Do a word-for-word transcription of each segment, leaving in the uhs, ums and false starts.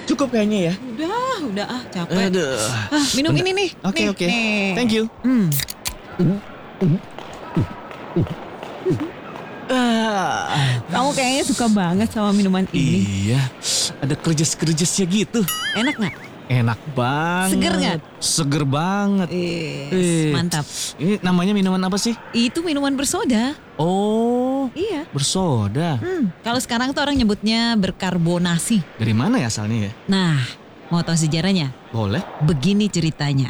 Cukup kayaknya ya. Udah, udah ah capek. Aduh. Ah, minum Bentar. ini nih. Oke, Nih, oke. nih. Thank you. Hmm. Ah, Kamu kayaknya suka banget sama minuman ini. iya, ada kerjes-kerjesnya gitu. Enak nggak? Enak banget. Seger nggak? Seger banget. Yes, Eh, mantap. Ini namanya minuman apa sih? Itu minuman bersoda. Oh, Iya. bersoda. Hmm. Kalau sekarang tuh orang nyebutnya berkarbonasi. Dari mana ya asalnya ya? Nah, mau tahu sejarahnya? Boleh. Begini ceritanya.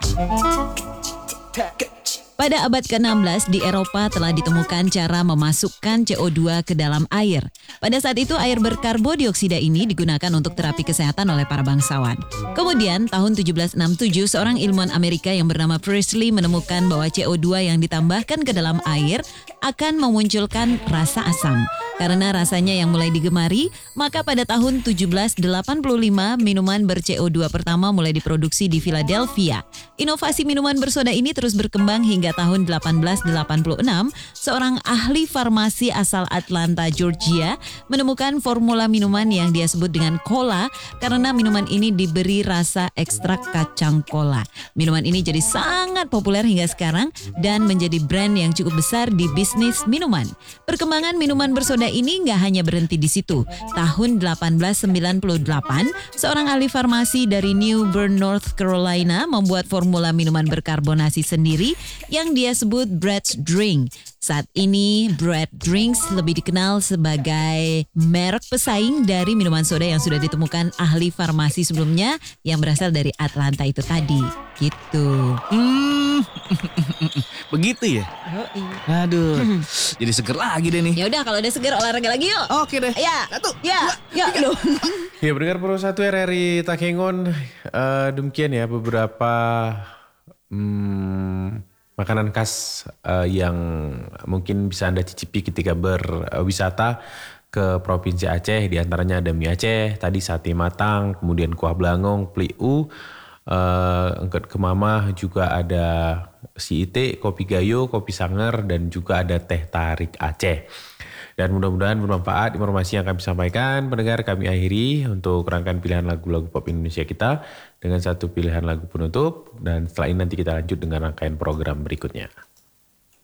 Pada abad ke-enam belas di Eropa telah ditemukan cara memasukkan C O dua ke dalam air. Pada saat itu air berkarbodioksida ini digunakan untuk terapi kesehatan oleh para bangsawan. Kemudian tahun tujuh belas enam puluh tujuh seorang ilmuwan Amerika yang bernama Priestley menemukan bahwa C O dua yang ditambahkan ke dalam air akan memunculkan rasa asam. Karena rasanya yang mulai digemari, maka pada tahun tujuh belas delapan puluh lima minuman ber-C O dua pertama mulai diproduksi di Philadelphia. Inovasi minuman bersoda ini terus berkembang hingga tahun delapan belas delapan puluh enam, seorang ahli farmasi asal Atlanta, Georgia, menemukan formula minuman yang dia sebut dengan cola karena minuman ini diberi rasa ekstrak kacang cola. Minuman ini jadi sangat populer hingga sekarang dan menjadi brand yang cukup besar di bisnis minuman. Perkembangan minuman bersoda ini nggak hanya berhenti di situ. Tahun delapan belas sembilan puluh delapan, seorang ahli farmasi dari New Bern, North Carolina membuat formula minuman berkarbonasi sendiri yang dia sebut Brett's Drink. Saat ini Brett Drinks lebih dikenal sebagai merek pesaing dari minuman soda yang sudah ditemukan ahli farmasi sebelumnya yang berasal dari Atlanta itu tadi. Gitu. Hmm, begitu ya? Aduh, jadi seger lagi deh nih. Ya udah kalau udah segar olahraga lagi yuk. Oke deh. Ya, Satu, ya, ya, loh. Ya pendengar Pro satu R R I Takengon, eh, demikian ya beberapa hmm, makanan khas eh, yang mungkin bisa Anda cicipi ketika berwisata ke Provinsi Aceh. Di antaranya ada mie Aceh, tadi sate matang, kemudian kuah belangong, pliu, eh, engket kemamah, juga ada si ite, kopi gayo, kopi sanger, dan juga ada teh tarik Aceh. Dan mudah-mudahan bermanfaat informasi yang kami sampaikan. Pendengar, kami akhiri untuk rangkaian pilihan lagu-lagu pop Indonesia kita dengan satu pilihan lagu penutup. Dan setelah ini nanti kita lanjut dengan rangkaian program berikutnya.